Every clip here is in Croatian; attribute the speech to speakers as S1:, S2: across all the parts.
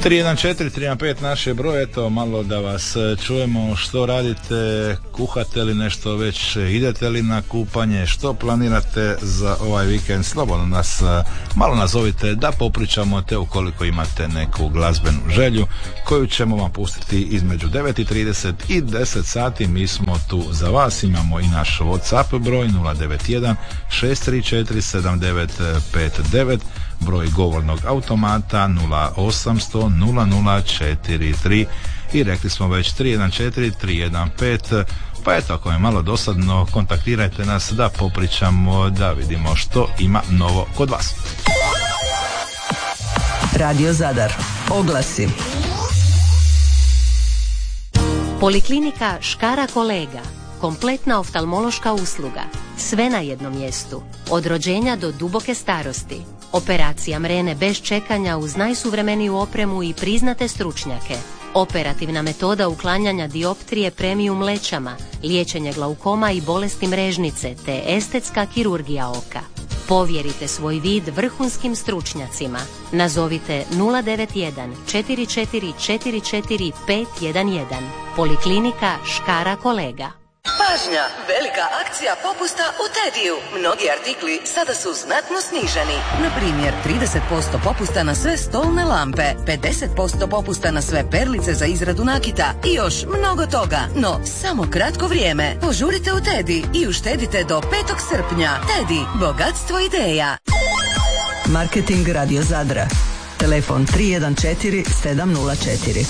S1: 314-315 naš je broj, eto malo da vas čujemo što radite, kuhate li nešto već, idete li na kupanje, što planirate za ovaj vikend, slobodno nas malo nazovite da popričamo, te ukoliko imate neku glazbenu želju koju ćemo vam pustiti između 9:30 i 10 sati, mi smo tu za vas, imamo i naš WhatsApp broj 091 634 7959, broj govornog automata 0800 0043 i rekli smo već 314-315, pa eto, ako je malo dosadno, kontaktirajte nas da popričamo, da vidimo što ima novo kod vas.
S2: Radio Zadar. Oglasi.
S3: Poliklinika Škara Kolega. Kompletna oftalmološka usluga. Sve na jednom mjestu. Od rođenja do duboke starosti. Operacija mrene bez čekanja uz najsuvremeniju opremu i priznate stručnjake. Operativna metoda uklanjanja dioptrije premium lećama, liječenje glaukoma i bolesti mrežnice te estetska kirurgija oka. Povjerite svoj vid vrhunskim stručnjacima. Nazovite 091 4444 511. Poliklinika Škara Kolega.
S2: Pažnja! Velika akcija popusta u Tediju. Mnogi artikli sada su znatno sniženi. Na primjer, 30% popusta na sve stolne lampe, 50% popusta na sve perlice za izradu nakita i još mnogo toga. No, samo kratko vrijeme. Požurite u Tedi i uštedite do 5. srpnja. Tedi, bogatstvo ideja. Marketing Radio Zadra. Telefon 314 704.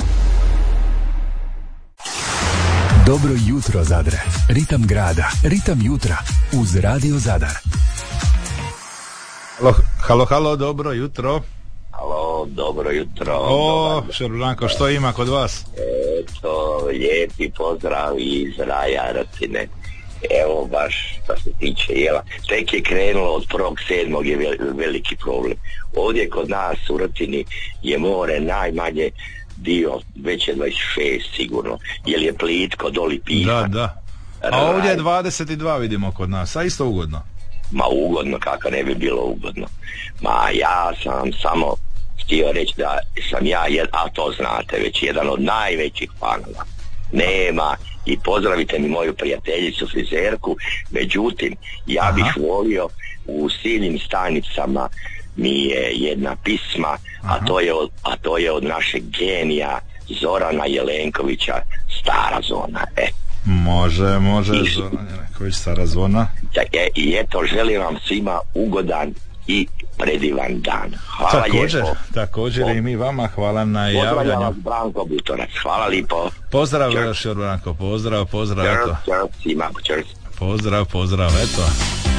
S4: Dobro jutro Zadre, ritam grada, ritam jutra uz Radio Zadar.
S1: Halo, dobro jutro.
S5: Halo, dobro jutro.
S1: Šerblanko, što ima kod vas?
S5: Eto, lijepi pozdrav iz raja Racine. Evo baš što se tiče jela, tek je krenulo od 1.7. je veliki problem. Ovdje kod nas u Racini je more najmanje dio, već je 26 sigurno, jer je plitko, doli piha.
S1: Da. A ovdje je 22 vidimo kod nas, a isto ugodno.
S5: Ma ugodno, kako ne bi bilo ugodno. Ma ja sam samo htio reći da sam ja, a to znate, već jedan od najvećih fanova. Nema, i pozdravite mi moju prijateljicu frizerku, međutim, ja bih volio u silnim stanicama mi je jedna pisma, a to je od našeg genija Zorana Jelenkovića, Stara zona.
S1: Može Zoran Jelenković, Stara zona.
S5: I eto, želim vam svima ugodan i predivan dan. Hvala lijepo.
S1: Također i mi vama, hvala na javljanju.
S5: Pozdravljam vas, Branko Butorac, hvala lijepo.
S1: Pozdrav još, Branko, pozdrav, eto.
S5: Črs,
S1: Pozdrav, eto.